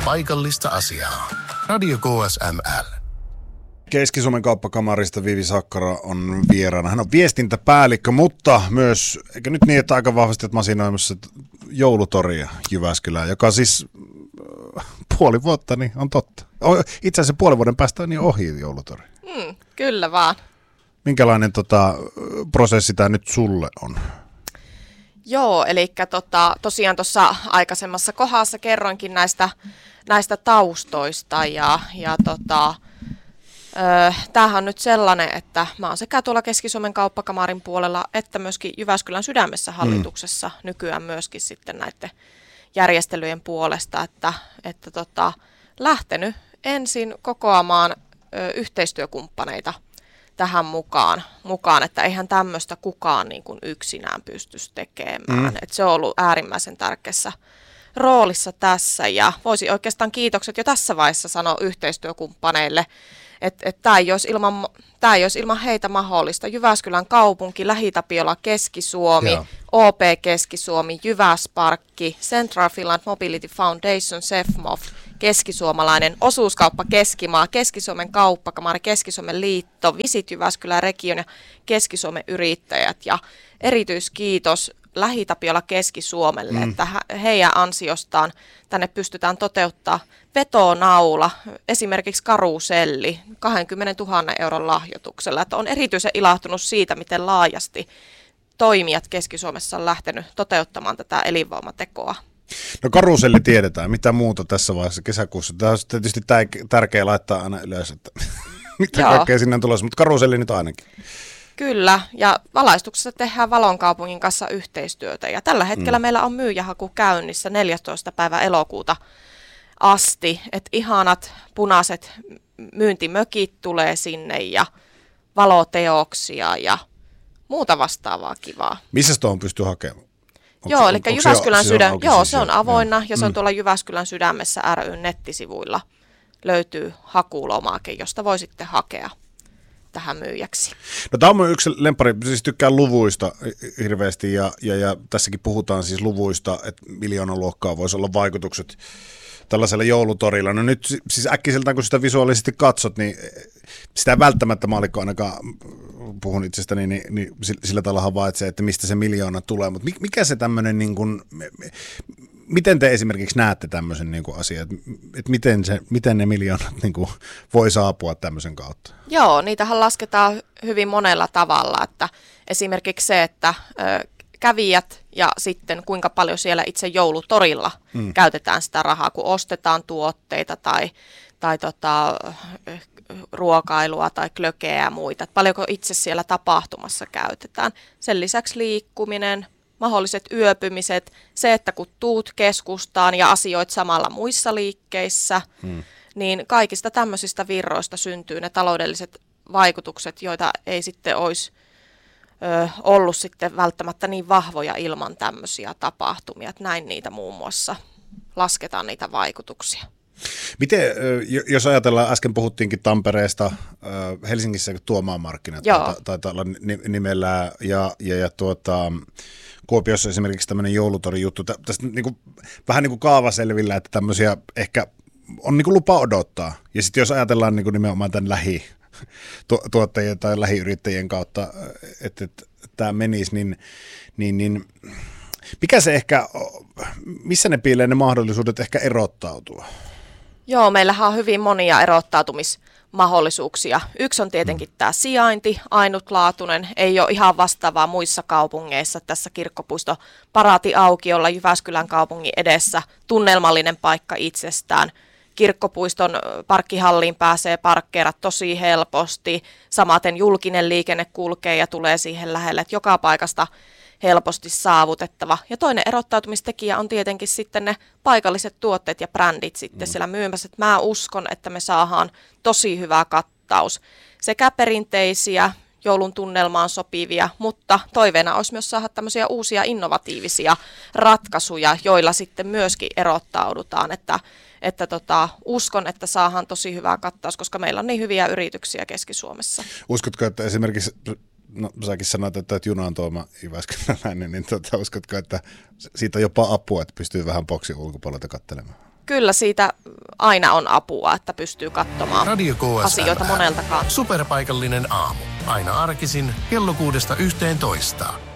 paikallista asiaa. Radio KSML. Keski-Suomen kauppakamarista Vivi Sakkara on vieraana. Hän on viestintäpäällikkö, mutta myös, eikö nyt niin, että aika vahvasti masinoimassa joulutoria Jyväskylään, joka siis puoli vuotta niin on totta. Itse asiassa puolen vuoden päästä on niin ohi joulutori. Kyllä vaan. Minkälainen prosessi tämä nyt sulle on? Joo, eli tosiaan tuossa aikaisemmassa kohdassa kerroinkin näistä taustoista ja tämähän on nyt sellainen, että mä oon sekä tuolla Keski-Suomen kauppakamarin puolella että myöskin Jyväskylän Sydämessä hallituksessa nykyään myöskin sitten näiden järjestelyjen puolesta, että lähtenyt ensin kokoamaan yhteistyökumppaneita tähän mukaan, että eihän tämmöistä kukaan niin kuin yksinään pystyisi tekemään. Että se on ollut äärimmäisen tärkeässä roolissa tässä ja voisi oikeastaan kiitokset jo tässä vaiheessa sanoa yhteistyökumppaneille, että tämä ei olisi ilman heitä mahdollista. Jyväskylän kaupunki, Lähi-Tapiola Keski-Suomi, Joo. OP Keski-Suomi, Jyväsparkki, Central Finland Mobility Foundation, SEFMOF, Keskisuomalainen osuuskauppa Keskimaa, Keski-Suomen kauppakamari, Keski-Suomen liitto, Visit Jyväskylän Region ja Keski-Suomen yrittäjät. Ja erityiskiitos Lähi-Tapiola Keski-Suomelle, että heidän ansiostaan tänne pystytään toteuttaa vetonaula, esimerkiksi karuselli 20 000 euron lahjoituksella. Että on erityisen ilahtunut siitä, miten laajasti toimijat Keski-Suomessa on lähtenyt toteuttamaan tätä elinvoimatekoa. No karuselli tiedetään, mitä muuta tässä vaiheessa kesäkuussa. Tämä on tietysti tärkeää laittaa aina ylös, että mitä kaikkea sinne on tulossa, mutta karuselli nyt ainakin. Kyllä, ja valaistuksessa tehdään Valon kaupungin kanssa yhteistyötä, ja tällä hetkellä meillä on myyjähaku käynnissä 14. päivä elokuuta asti, että ihanat punaiset myyntimökit tulee sinne, ja valoteoksia, ja muuta vastaavaa kivaa. Missä tuohon pystyy hakemaan? Joo, eli Jyväskylän se on avoinna, ja se on tuolla Jyväskylän Sydämessä ry:n nettisivuilla. Löytyy hakulomake, josta voi sitten hakea tähän myyjäksi. No tämä on mun yksi lemppari, siis tykkään luvuista hirveästi ja tässäkin puhutaan siis luvuista, että miljoonan luokkaa voisi olla vaikutukset tällaisella joulutorilla. No nyt siis äkkiseltään kun sitä visuaalisesti katsot, niin sitä ei välttämättä maallikko ainakaan, puhun itsestäni, niin sillä tavalla havaitsee, että mistä se miljoona tulee, mutta mikä se tämmöinen niin kuin, miten te esimerkiksi näette tämmöisen niin kuin asian, että miten ne miljoonat niin kuin voi saapua tämmöisen kautta? Joo, niitähän lasketaan hyvin monella tavalla, että esimerkiksi se, että kävijät ja sitten kuinka paljon siellä itse joulutorilla käytetään sitä rahaa, kun ostetaan tuotteita tai ruokailua tai klökeä ja muita, että paljonko itse siellä tapahtumassa käytetään. Sen lisäksi liikkuminen, mahdolliset yöpymiset, se, että kun tuut keskustaan ja asioit samalla muissa liikkeissä, niin kaikista tämmöisistä virroista syntyy ne taloudelliset vaikutukset, joita ei sitten olisi ollut sitten välttämättä niin vahvoja ilman tämmöisiä tapahtumia. Että näin niitä muun muassa lasketaan niitä vaikutuksia. Miten, jos ajatellaan, äsken puhuttiinkin Tampereesta, Helsingissä Tuomaan markkinat taitaa olla nimellä ja Kuopiossa esimerkiksi tämmöinen joulutori-juttu, tästä vähän niin kuin kaavaselvillä, että tämmöisiä ehkä on niin kuin lupa odottaa. Ja sitten jos ajatellaan niin kuin nimenomaan tämän lähituottajien tai lähiyrittäjien kautta, että tämä menisi, niin mikä se ehkä, missä ne piilee ne mahdollisuudet ehkä erottautua? Joo, meillähän on hyvin monia erottautumismahdollisuuksia. Yksi on tietenkin tämä sijainti, ainutlaatuinen, ei ole ihan vastaavaa muissa kaupungeissa. Tässä Kirkkopuisto paraatiaukiolla Jyväskylän kaupungin edessä, tunnelmallinen paikka itsestään. Kirkkopuiston parkkihalliin pääsee parkkeerat tosi helposti, samaten julkinen liikenne kulkee ja tulee siihen lähelle, että joka paikasta helposti saavutettava. Ja toinen erottautumistekijä on tietenkin sitten ne paikalliset tuotteet ja brändit sitten siellä myymässä. Että mä uskon, että me saadaan tosi hyvä kattaus. Sekä perinteisiä, joulun tunnelmaan sopivia, mutta toiveena olisi myös saada tämmöisiä uusia innovatiivisia ratkaisuja, joilla sitten myöskin erottaudutaan. Että uskon, että saadaan tosi hyvä kattaus, koska meillä on niin hyviä yrityksiä Keski-Suomessa. Uskotko, että esimerkiksi no säkin sanoit, että juna on Tuoma Jyväskyläläinen, niin uskotko, että siitä on jopa apua, että pystyy vähän boksin ulkopuolelta katselemaan? kyllä siitä aina on apua, että pystyy katsomaan Radio KSML. asioita monelta kannalta. Superpaikallinen aamu. Aina arkisin kello 6–11.